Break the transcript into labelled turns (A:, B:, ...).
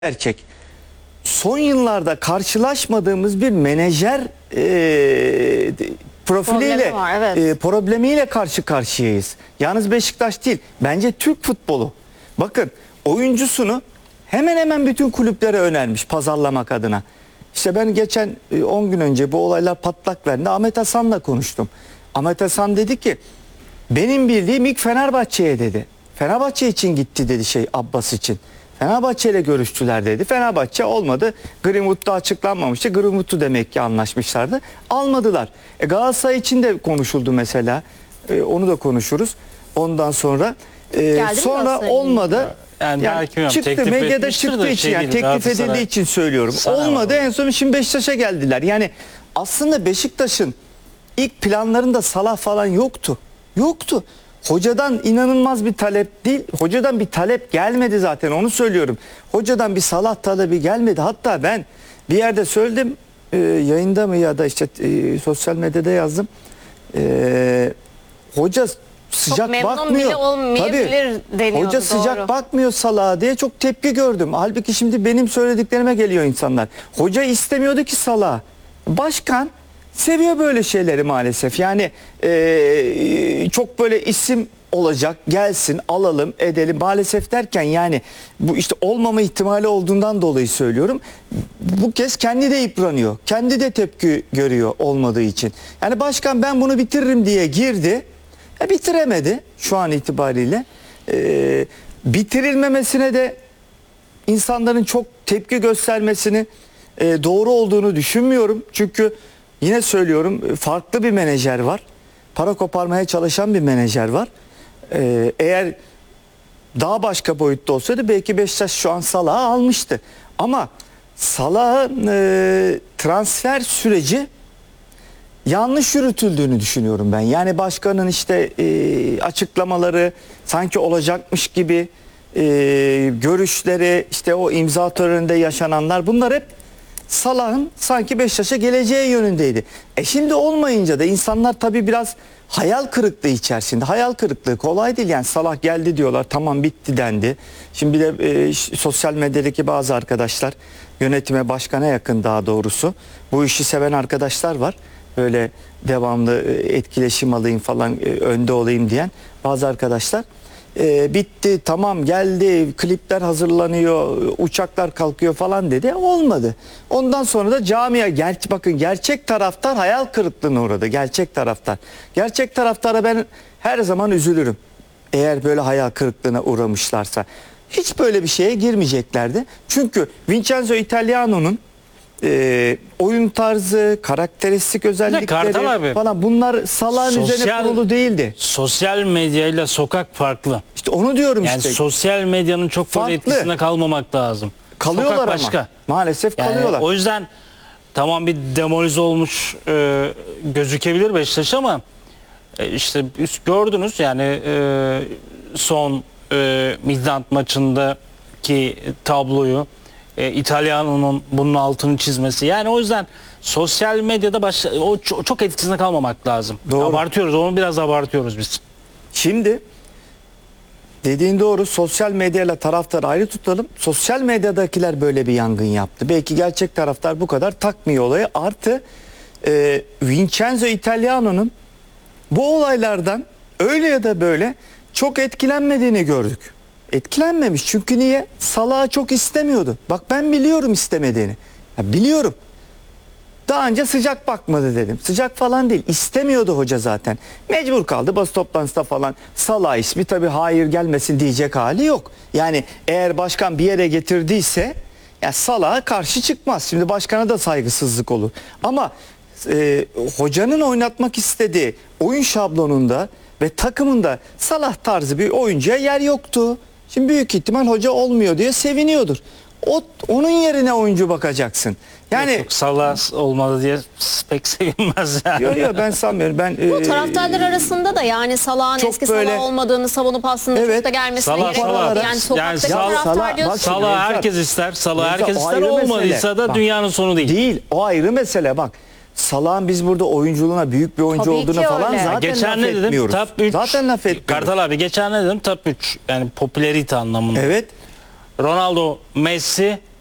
A: gerçek. Son yıllarda karşılaşmadığımız bir menajer profiliyle, problemiyle karşı karşıyayız. Yalnız Beşiktaş değil, bence Türk futbolu. Bakın, oyuncusunu hemen hemen bütün kulüplere önermiş pazarlamak adına. İşte ben geçen 10 gün önce bu olaylar patlak verdi. Ahmet Hasan'la konuştum. Ahmet Hasan dedi ki, benim bildiğim ilk Fenerbahçe'ye dedi. Fenerbahçe için gitti dedi Abbas için. Fenerbahçe ile görüştüler dedi. Fenerbahçe olmadı. Greenwood'da açıklanmamıştı. Greenwood'u demek ki anlaşmışlardı. Almadılar. Galatasaray için de konuşuldu mesela. Onu da konuşuruz. Ondan sonra sonra olmadı.
B: Yani
A: çıktı medyada çıktığı için, yani teklif edildiği için söylüyorum. Olmadı. En son şimdi Beşiktaş'a geldiler. Yani aslında Beşiktaş'ın ilk planlarında Salah falan yoktu. Yoktu. Hocadan inanılmaz bir talep değil. Hocadan bir talep gelmedi zaten, onu söylüyorum. Hocadan bir Salah talebi gelmedi. Hatta ben bir yerde söyledim, yayında mı ya da işte sosyal medyada yazdım. Hoca sıcak bakmıyor. Tabii, hoca doğru. Sıcak bakmıyor Salah'a diye çok tepki gördüm. Halbuki şimdi benim söylediklerime geliyor insanlar. Hoca istemiyordu ki Salah'ı. Başkan seviyor böyle şeyleri maalesef. Yani çok böyle isim olacak, gelsin, alalım, edelim maalesef derken, yani bu işte olmama ihtimali olduğundan dolayı söylüyorum. Bu kez kendi de yıpranıyor. Kendi de tepki görüyor olmadığı için. Yani başkan ben bunu bitiririm diye girdi. Bitiremedi şu an itibariyle. Bitirilmemesine de insanların çok tepki göstermesini doğru olduğunu düşünmüyorum. Çünkü yine söylüyorum, farklı bir menajer var. Para koparmaya çalışan bir menajer var. Eğer daha başka boyutta olsaydı belki Beşiktaş şu an Salah'ı almıştı. Ama Salah'ın transfer süreci yanlış yürütüldüğünü düşünüyorum ben. Yani başkanın işte açıklamaları sanki olacakmış gibi, görüşleri, işte o imza töreninde yaşananlar, bunlar hep Salah'ın sanki Beşiktaş'a geleceği yönündeydi. Şimdi olmayınca da insanlar tabii biraz hayal kırıklığı içerisinde. Hayal kırıklığı kolay değil yani. Salah geldi diyorlar, tamam bitti dendi. Şimdi bir de sosyal medyadaki bazı arkadaşlar, yönetime, başkana yakın daha doğrusu, bu işi seven arkadaşlar var. Böyle devamlı etkileşim alayım falan, önde olayım diyen bazı arkadaşlar. Bitti, tamam, geldi, klipler hazırlanıyor, uçaklar kalkıyor falan dedi. Olmadı. Ondan sonra da camia, bakın gerçek taraftar hayal kırıklığına uğradı. Gerçek taraftar. Gerçek taraftara ben her zaman üzülürüm. Eğer böyle hayal kırıklığına uğramışlarsa. Hiç böyle bir şeye girmeyeceklerdi. Çünkü Vincenzo Italiano'nun oyun tarzı, karakteristik özellikleri falan, bunlar Salah'ın üzerine kurulu değildi.
B: Sosyal medyayla sokak farklı.
A: İşte onu diyorum
B: yani
A: işte.
B: Sosyal medyanın çok fazla etkisinde kalmamak lazım.
A: Kalıyorlar sokak başka. Ama. Maalesef yani kalıyorlar.
B: O yüzden tamam, bir demolize olmuş gözükebilir Beşiktaş ama işte gördünüz yani son Midland maçındaki tabloyu. İtalyano'nun bunun altını çizmesi. Yani o yüzden sosyal medyada çok etkisine kalmamak lazım. Doğru. Abartıyoruz, onu biraz abartıyoruz biz.
A: Şimdi dediğin doğru, sosyal medyayla taraftarı ayrı tutalım. Sosyal medyadakiler böyle bir yangın yaptı. Belki gerçek taraftar bu kadar takmıyor olayı. Artı Vincenzo Italiano'nun bu olaylardan öyle ya da böyle çok etkilenmediğini gördük. Etkilenmemiş. Çünkü niye? Salah'ı çok istemiyordu. Bak ben biliyorum istemediğini. Ya biliyorum. Daha önce sıcak bakmadı dedim. Sıcak falan değil. İstemiyordu hoca zaten. Mecbur kaldı. Basın toplantısında falan Salah ismi, tabii hayır gelmesin diyecek hali yok. Yani eğer başkan bir yere getirdiyse ya Salah'a karşı çıkmaz. Şimdi başkana da saygısızlık olur. Ama hocanın oynatmak istediği oyun şablonunda ve takımında Salah tarzı bir oyuncuya yer yoktu. Şimdi büyük ihtimal hoca olmuyor diye seviniyordur. Onun yerine oyuncu bakacaksın. Yani
B: yok, Salah olmadı diye pek sevinmez yani.
A: Yok ben sanmıyorum.
C: Bu taraftarlar arasında da yani Salah'ın eski Salah olmadığını savunup aslında çok da gelmesine gerek yok. Yani sokaktaki taraftar diyorsun.
B: Salah herkes ister. Salah herkes ister. Olmadıysa da dünyanın sonu değil.
A: Değil. O ayrı mesele bak. Salah'ın biz burada oyunculuğuna, büyük bir oyuncu olduğunu falan zaten
B: geçen
A: laf etmiyoruz.
B: Top 3,
A: zaten laf etmiyoruz.
B: Kartal abi geçen ne dedim? Top 3. Yani popülerite anlamında.
A: Evet.
B: Ronaldo, Messi